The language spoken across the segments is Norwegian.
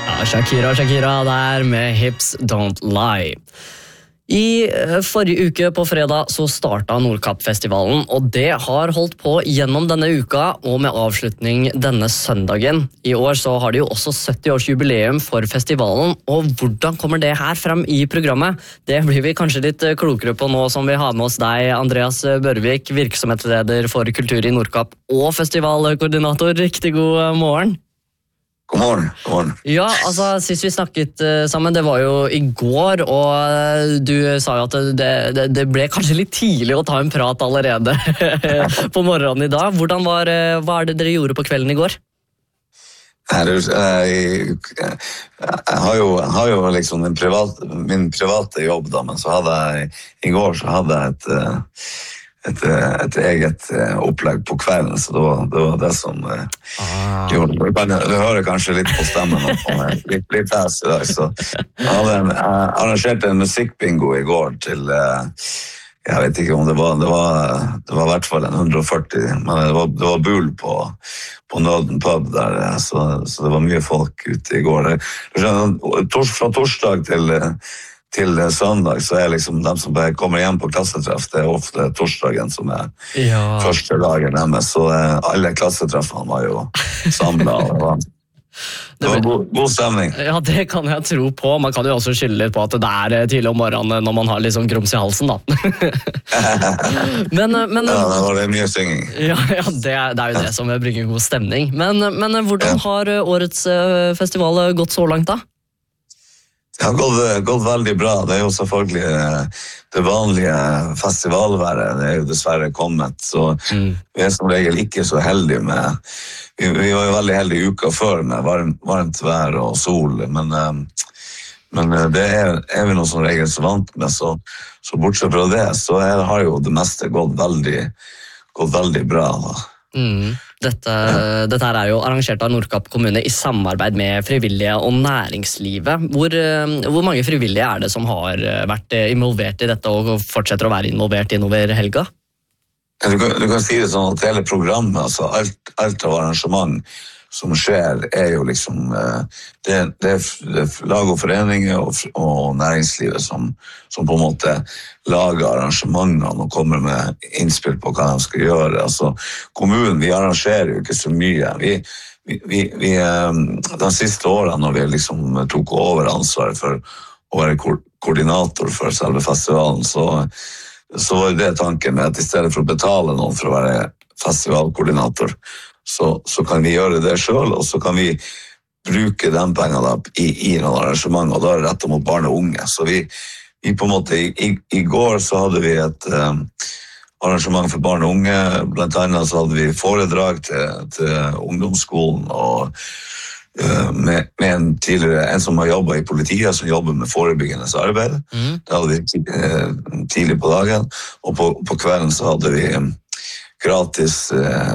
Shakira der med Hips Don't Lie. I forrige uke på fredag så startet Nordkapp-festivalen, og det har holdt på gjennom denne uka og med avslutning denne søndagen. I år så har de jo også 70-års jubileum for festivalen, og hvordan kommer det her frem i programmet? Det blir vi kanskje litt klokere på nå som vi har med oss deg, Andreas Børvik, virksomhetsleder for kultur i Nordkapp og festivalkoordinator. Riktig god morgen. God morgen. Ja, altså, sist vi snakket sammen, det var jo i går, og du sa jo at det ble kanskje litt tidlig å ta en prat allerede på morgenen i dag. Hva er det dere gjorde på kvelden i går? Jeg har jo liksom min private jobb da, men så hadde jeg i går så hadde jeg et eget opplegg på kvelden, så det var det som gjorde det. Du hører kanskje litt på stemmen litt hæs i dag, så jeg arrangerte en musikkbingo i går til jeg vet ikke om det var i hvert fall en 140, men det var bull på Nøden pub der, så det var mye folk ute i går. Fra torsdag til søndag, så liksom de som kommer hjem på klassetreff, det ofte torsdagen som første dagen deres, så alle klassetreffene var jo samlet, og det var god stemning. Ja, det kan jeg tro på. Man kan jo også skylde litt på at det tidlig om morgenen når man har liksom grums i halsen, da. men ja, det var mye synging. Ja, det er jo det som bringer god stemning. Men hvordan har årets festival gått så langt da? Det har gått veldig bra. Det jo selvfølgelig det vanlige festivalværet. Det jo dessverre kommet, så vi som regel ikke så heldige med. Vi var jo veldig heldige uka før med varmt vær og sol, men det vi noe som regel så vant med, så bortsett fra det, så har jo det meste gått veldig bra da. Dette her jo arrangert av Nordkapp kommune i samarbeid med frivillige og næringslivet. Hvor mange frivillige det som har vært involvert i dette og fortsetter å være involvert innover helga? Du kan si det sånn at hele programmet, altså alt av arrangement som skjer, jo liksom det lag og foreninger og næringslivet som på en måte lager arrangementene og kommer med innspill på hva de skal gjøre. Altså, kommunen, vi arrangerer jo ikke så mye. Vi de siste årene, når vi liksom tok over ansvaret for å være koordinator for selve festivalen, så var det tanken med at i stedet for å betale noen for å være festivalkoordinator, så kan vi gjøre det selv, og så kan vi bruke den pengene i noen arrangement, og da det rettet mot barn og unge. Så vi på en måte, i går så hadde vi et arrangement for barn og unge, blant annet så hadde vi foredrag til ungdomsskolen, og med en som har jobbet i politiet, som jobber med forebyggende arbeid. Det hadde vi tidlig på dagen, og på kvelden så hadde vi gratis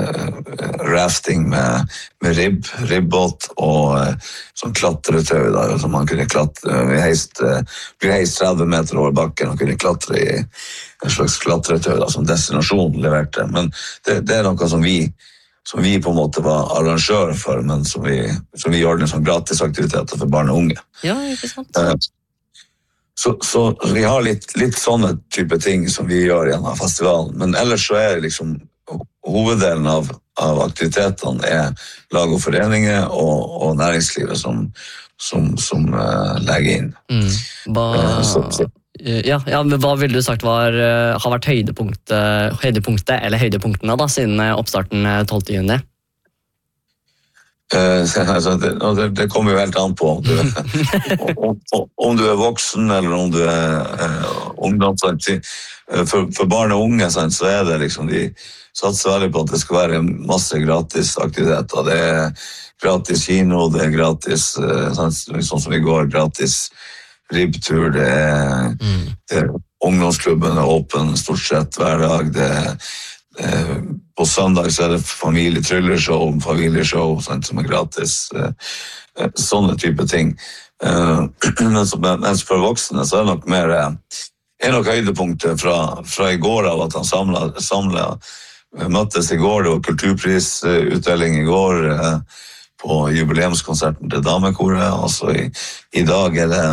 rafting med ribbåt og sånn klatretøy da, så man kunne klatre, vi heist 30 meter over bakken og kunne klatre i en slags klatretøy da, som destinasjon leverte, men det noe som vi på en måte var arrangør for, men som vi gjør den som gratisaktiviteter for barn og unge. Ja, ikke sant? Så vi har litt sånne type ting som vi gjør gjennom festivalen, men ellers så det liksom hoveddelen av aktivitetene lag og foreninger og næringslivet som legger inn. Men hva ville du sagt har vært høydepunktet eller høydepunktene da, siden oppstarten 12. juni? Det kommer jo helt an på om du voksen eller om du ungdom. For barn og unge så det liksom, de satser veldig på at det skal være masse gratis aktiviteter. Det gratis kino, det gratis sånn som i går, gratis ribbtur, det ungdomsklubben åpen stort sett hver dag, på søndag så det familietrylleshow, familieshow som gratis, sånne type ting. Mens for voksne så det nok mer nok høydepunktet fra i går av at han samlet møttes i går, det var kulturprisutdeling i går på jubileumskonserten til damekoret. Altså i dag det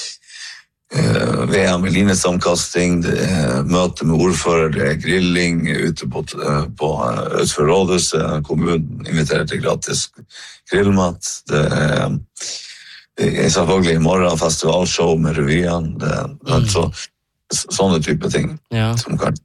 VM i linesamkasting, det møte med ordfører, det grilling ute på utenfor rådhuset, kommunen inviterer til gratis grillmat, det selvfølgelig i morgen festivalshow med revyen, altså sånne type ting som kan...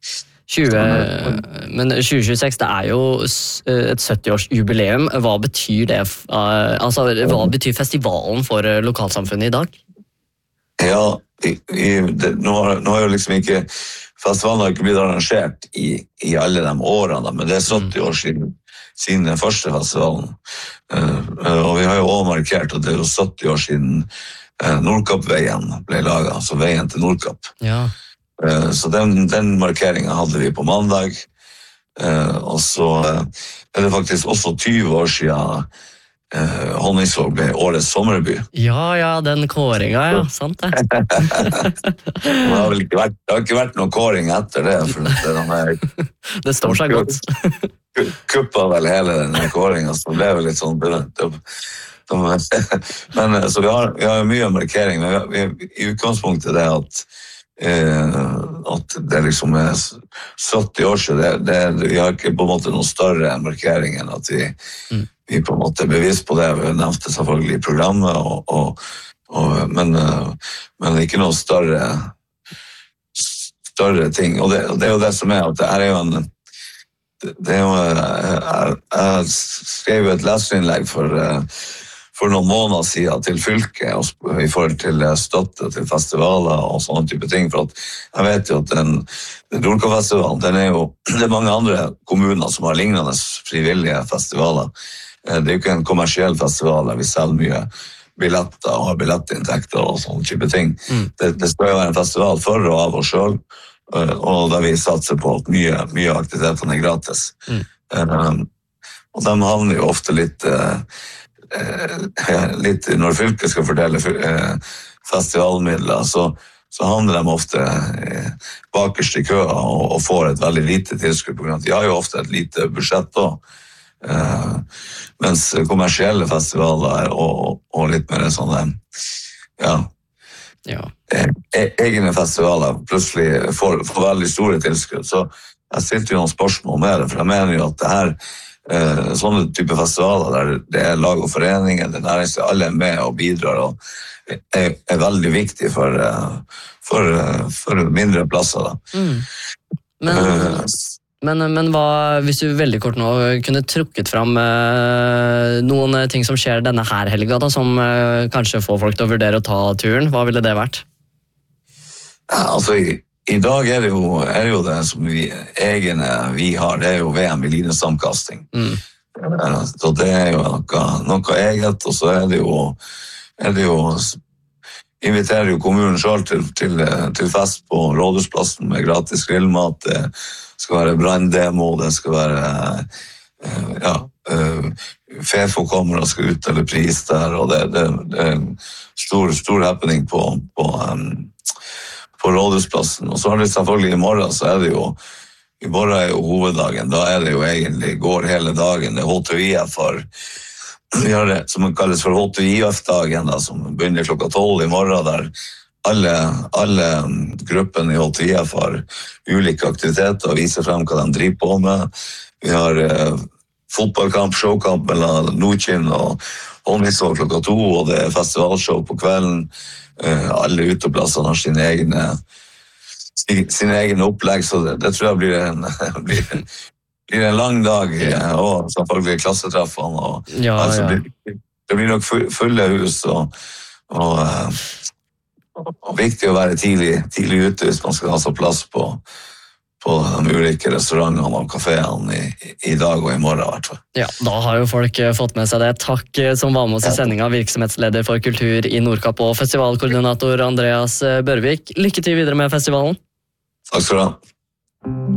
Men 2026, det jo et 70-års jubileum. Hva betyr det? Altså, hva betyr festivalen for lokalsamfunnet i dag? Ja, nå har jo liksom ikke festivalen har ikke blitt arrangert i alle de årene, men det 70 år siden den første festivalen. Og vi har jo også markert at det jo 70 år siden Nordkapp-veien ble laget, altså veien til Nordkapp. Ja. Så den markeringen hadde vi på mandag, og så det faktisk også 20 år siden Honningsvåg ble årets sommerby. Ja, den kåringen, ja, sant det. Det har ikke vært noen kåring etter det, for det står seg godt. Kuppet vel hele denne kåringen, så det ble vel litt sånn men så vi har mye markering, men i utgangspunktet det at det liksom 70 år siden, vi har ikke på en måte noen større markering enn at vi på en måte bevisst på det, vi nevnte selvfølgelig i programmet, men ikke noen større ting, og det jo det som at det her jo jeg skrev et leserinnlegg for noen måneder siden til fylket i forhold til støtte til festivaler og sånne type ting, for at jeg vet jo at den Nordkapp-festivalen, det mange andre kommuner som har lignende frivillige festivaler. Det jo ikke en kommersiell festival der vi selger mye billetter og har billettinntekter og sånne type ting. Det skal jo være en festival for og av oss selv, og der vi satser på at mye av aktivitetene gratis. Og de havner jo ofte litt når fylket skal fordele festivalmidler, så handler de ofte bakerst i køa og får et veldig lite tilskudd på grunn av at de har jo ofte et lite budsjett også. Mens kommersielle festivaler og litt mer sånne egne festivaler plutselig får veldig store tilskudd. Så jeg stilte jo noen spørsmål med det, for jeg mener jo at det her sånne type festivaler der det lag og foreninger, det næringsliv, alle med og bidrar og veldig viktig for mindre plasser da. Men hva, hvis du veldig kort nå kunne trukket fram noen ting som skjer denne her helga da, som kanskje får folk til å vurdere å ta turen, hva ville det vært? Altså i dag det jo det som vi har, det jo VM i linesamkasting. Så det jo noe eget, og så det jo inviterer jo kommunen selv til fest på Rådhusplassen med gratis grillmat, det skal være branndemo, det skal være Fefo kommer og skal utdele pris der, og det en stor happening på Rådhusplassen. Og så har det selvfølgelig i morgen, så det jo i morgen jo hoveddagen, da det jo egentlig går hele dagen, det HTIF vi har det som kalles for HTIF-dagen da, som begynner 12:00 i morgen, der alle gruppene i HTIF har ulike aktiviteter og viser frem hva de driver på med. Vi har fotballkamp, showkamp mellom Nordkinn og Honningsvåg 2:00, og det festivalshow på kvelden. Alle uteplassene har sine egne opplegg, så det tror jeg blir en lang dag, og selvfølgelig klassetreffene, altså det blir nok fulle hus, og viktig å være tidlig ute hvis man skal ha så plass på de ulike restaurantene og kaféene i dag og i morgen i hvert fall. Ja, da har jo folk fått med seg det. Takk som var med oss i sendingen, virksomhetsleder for kultur i Nordkapp og festivalkoordinator Andreas Børvik. Lykke til videre med festivalen. Takk skal du ha.